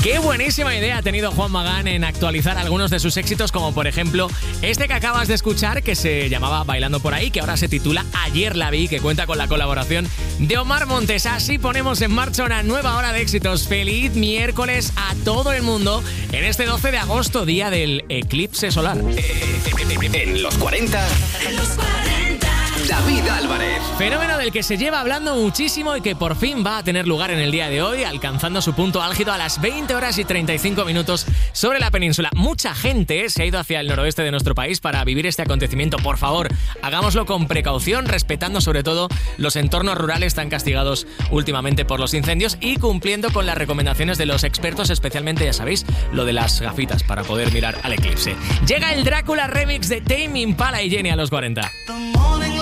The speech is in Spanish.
Qué buenísima idea ha tenido Juan Magán en actualizar algunos de sus éxitos, como por ejemplo este que acabas de escuchar, que se llamaba Bailando por ahí, que ahora se titula Ayer la vi, que cuenta con la colaboración de Omar Montes. Así ponemos en marcha una nueva hora de éxitos. Feliz miércoles a todo el mundo en este 12 de agosto, día del eclipse solar. En los 40, David Álvarez. Fenómeno del que se lleva hablando muchísimo y que por fin va a tener lugar en el día de hoy, alcanzando su punto álgido a las 20 horas y 35 minutos sobre la península. Mucha gente se ha ido hacia el noroeste de nuestro país para vivir este acontecimiento. Por favor, hagámoslo con precaución, respetando sobre todo los entornos rurales tan castigados últimamente por los incendios y cumpliendo con las recomendaciones de los expertos, especialmente, ya sabéis, lo de las gafitas para poder mirar al eclipse. Llega el Drácula remix de Tame Impala y Jenny a los 40.